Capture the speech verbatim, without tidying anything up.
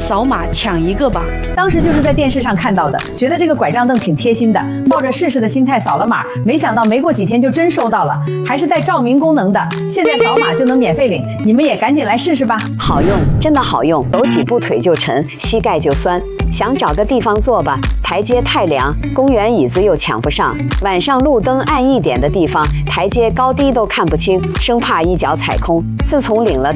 扫码抢一个吧。 当时就是在电视上看到的，觉得这个拐杖凳挺贴心的，抱着试试的心态扫了码，没想到没过几天就真收到了，还是带照明功能的，现在扫码就能免费领，你们也赶紧来试试吧。 好用，真的好用，走几步腿就沉，膝盖就酸。想找个地方坐吧，台阶太凉，公园椅子又抢不上。晚上路灯暗一点的地方，台阶高低都看不清，生怕一脚踩空。自从领了